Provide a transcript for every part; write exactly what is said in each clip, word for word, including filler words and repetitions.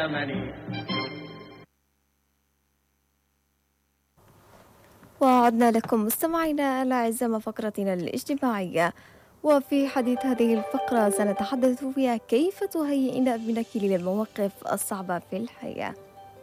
وعدنا لكم مستمعينا الأعزاء مع فقرتنا الاجتماعية. وفي حديث هذه الفقرة سنتحدث فيها كيف تهيئين ابنك للمواقف الصعبة في الحياة.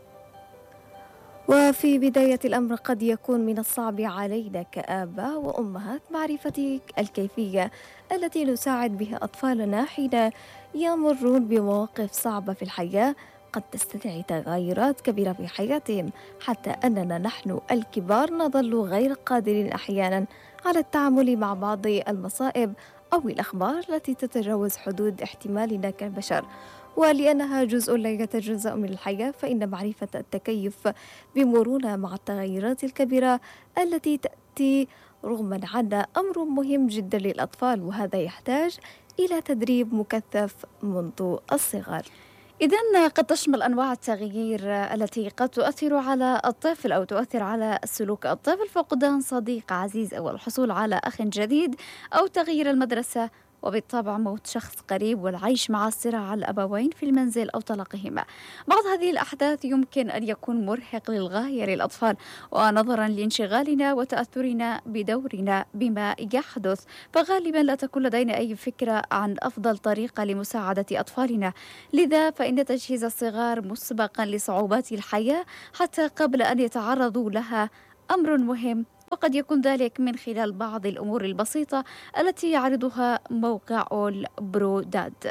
وفي بداية الأمر قد يكون من الصعب علينا كآباء وأمهات معرفة الكيفية التي نساعد بها أطفالنا حين يمرون بمواقف صعبة في الحياة قد تستدعي تغيرات كبيرة في حياتهم، حتى أننا نحن الكبار نظل غير قادرين أحيانا على التعامل مع بعض المصائب أو الأخبار التي تتجاوز حدود احتمالنا كبشر. ولأنها جزء لا يتجزأ من الحياة، فإن معرفة التكيف بمرونة مع التغيرات الكبيرة التي تأتي رغما عنا أمر مهم جدا للأطفال، وهذا يحتاج إلى تدريب مكثف منذ الصغر. إذن قد تشمل أنواع التغيير التي قد تؤثر على الطفل أو تؤثر على سلوك الطفل: فقدان صديق عزيز أو الحصول على أخ جديد أو تغيير المدرسة، وبالطبع موت شخص قريب والعيش مع صراع الأبوين في المنزل أو طلاقهما. بعض هذه الأحداث يمكن أن يكون مرهق للغاية للأطفال، ونظرا لانشغالنا وتأثرنا بدورنا بما يحدث فغالبا لا تكون لدينا أي فكرة عن أفضل طريقة لمساعدة أطفالنا. لذا فإن تجهيز الصغار مسبقا لصعوبات الحياة حتى قبل أن يتعرضوا لها أمر مهم، وقد يكون ذلك من خلال بعض الأمور البسيطة التي يعرضها موقع أول برو داد،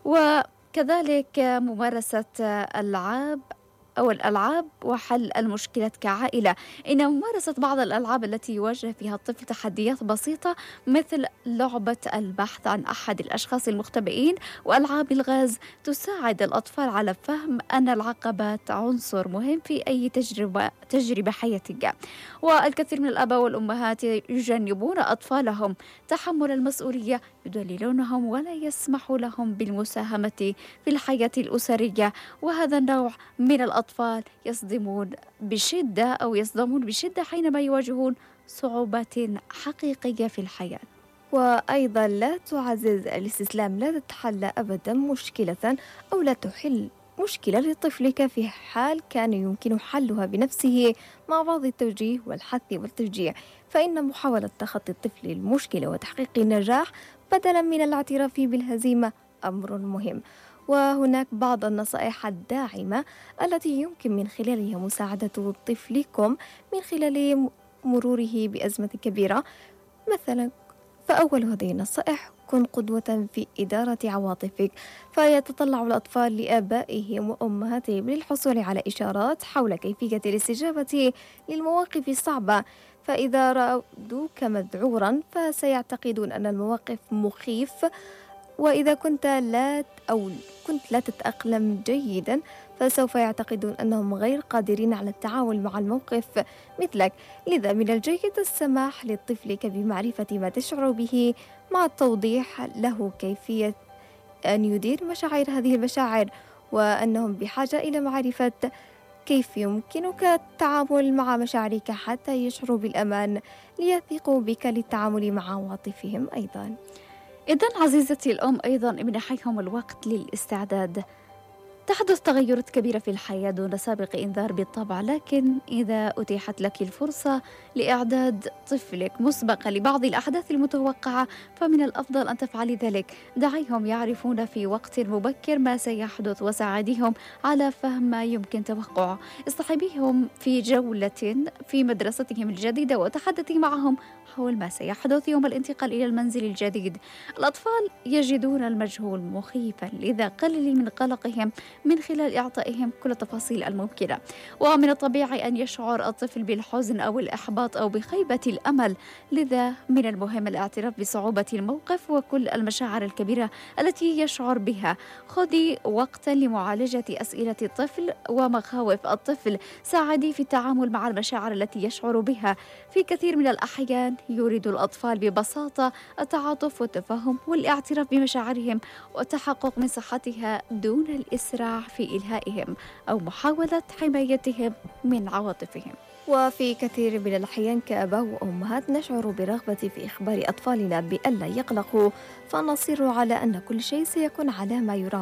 وكذلك ممارسة ألعاب أو الألعاب وحل المشكلات كعائلة. إن ممارسة بعض الألعاب التي يواجه فيها الطفل تحديات بسيطة مثل لعبة البحث عن أحد الأشخاص المختبئين وألعاب الغاز تساعد الأطفال على فهم أن العقبات عنصر مهم في أي تجربة تجربة حياتية. والكثير من الآباء والأمهات يجنبون أطفالهم تحمل المسؤولية، يدللونهم ولا يسمح لهم بالمساهمة في الحياة الأسرية، وهذا النوع من الأطفال يصدمون بشدة أو يصدمون بشدة حينما يواجهون صعوبات حقيقية في الحياة. وأيضا لا تعزز الاستسلام، لا تتحل أبدا مشكلة أو لا تحل مشكلة لطفلك في حال كان يمكن حلها بنفسه مع بعض التوجيه والحث والتشجيع، فإن محاولة تخطي الطفل المشكلة وتحقيق النجاح بدلا من الاعتراف بالهزيمة أمر مهم. وهناك بعض النصائح الداعمة التي يمكن من خلالها مساعدة طفلكم من خلال مروره بأزمة كبيرة. مثلا فأول هذه النصائح: كن قدوة في إدارة عواطفك. فيتطلع الأطفال لآبائهم وأمهاتهم للحصول على إشارات حول كيفية الاستجابة للمواقف الصعبة، فإذا رأوك مذعورا فسيعتقدون أن المواقف مخيف، وإذا كنت لا أو كنت لا تتأقلم جيدا فسوف يعتقدون أنهم غير قادرين على التعامل مع الموقف مثلك. لذا من الجيد السماح لطفلك بمعرفة ما تشعر به مع التوضيح له كيفية أن يدير مشاعر هذه المشاعر، وأنهم بحاجة إلى معرفة كيف يمكنك التعامل مع مشاعرك حتى يشعروا بالأمان ليثقوا بك للتعامل مع عواطفهم أيضا. إذن عزيزتي الأم، أيضا امنحيهم الوقت للاستعداد. تحدث تغيرات كبيرة في الحياة دون سابق إنذار بالطبع، لكن إذا أتيحت لك الفرصة لإعداد طفلك مسبقا لبعض الأحداث المتوقعة فمن الأفضل أن تفعلي ذلك. دعيهم يعرفون في وقت مبكر ما سيحدث وساعديهم على فهم ما يمكن توقعه. اصطحبيهم في جولة في مدرستهم الجديدة وتحدثي معهم حول ما سيحدث يوم الانتقال إلى المنزل الجديد. الأطفال يجدون المجهول مخيفا، لذا قللي من قلقهم من خلال إعطائهم كل التفاصيل الممكنة. ومن الطبيعي أن يشعر الطفل بالحزن أو الإحباط أو بخيبة الأمل، لذا من المهم الاعتراف بصعوبة الموقف وكل المشاعر الكبيرة التي يشعر بها. خذي وقتا لمعالجة أسئلة الطفل ومخاوف الطفل، ساعدي في التعامل مع المشاعر التي يشعر بها. في كثير من الأحيان يريد الأطفال ببساطة التعاطف والتفهم والاعتراف بمشاعرهم والتحقق من صحتها دون الإسراع في إلهائهم أو محاولة حمايتهم من عواطفهم. وفي كثير من الأحيان كآباء وأمهات نشعر برغبة في إخبار أطفالنا بألا يقلقوا، فنصر على أن كل شيء سيكون على ما يرام،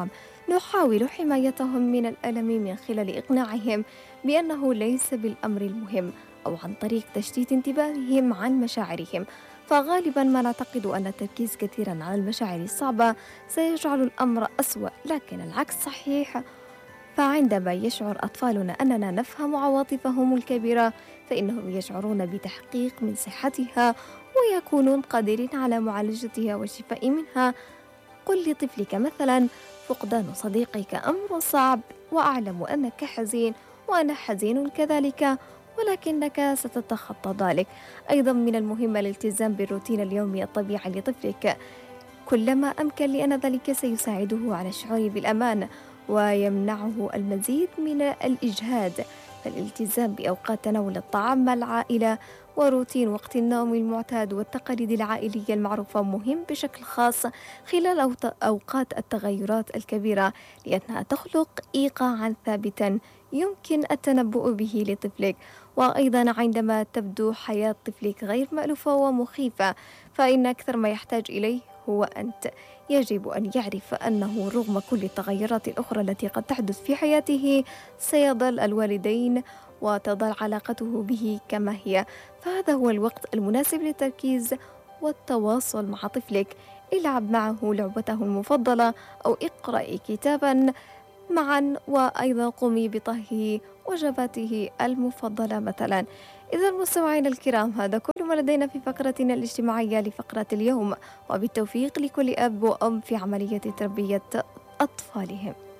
نحاول حمايتهم من الألم من خلال إقناعهم بأنه ليس بالأمر المهم، أو عن طريق تشتيت انتباههم عن مشاعرهم. فغالبا ما نعتقد أن التركيز كثيرا على المشاعر الصعبة سيجعل الأمر أسوأ، لكن العكس صحيح. فعندما يشعر أطفالنا أننا نفهم عواطفهم الكبيرة، فإنهم يشعرون بتحقيق من صحتها ويكونون قادرين على معالجتها والشفاء منها. قل لطفلك مثلا: فقدان صديقك أمر صعب، وأعلم أنك حزين وأنا حزين كذلك، ولكنك ستتخطى ذلك. أيضا من المهم الالتزام بالروتين اليومي الطبيعي لطفلك كلما أمكن، لأن ذلك سيساعده على الشعور بالأمان ويمنعه المزيد من الإجهاد. فالالتزام بأوقات تناول الطعام مع العائلة وروتين وقت النوم المعتاد والتقاليد العائلية المعروفة مهم بشكل خاص خلال أوقات التغيرات الكبيرة، لأنها تخلق إيقاعا ثابتا يمكن التنبؤ به لطفلك. وأيضا عندما تبدو حياة طفلك غير مألوفة ومخيفة، فإن أكثر ما يحتاج إليه هو أنت. يجب أن يعرف أنه رغم كل التغيرات الأخرى التي قد تحدث في حياته، سيظل الوالدين وتظل علاقته به كما هي. فهذا هو الوقت المناسب للتركيز والتواصل مع طفلك. العب معه لعبته المفضلة، أو اقرأي كتابا معا، وأيضا قومي بطهي وجباته المفضلة مثلا. إذا مستمعينا الكرام، هذا كل ما لدينا في فقرتنا الاجتماعية لفقرة اليوم، وبالتوفيق لكل أب وأم في عملية تربية أطفالهم.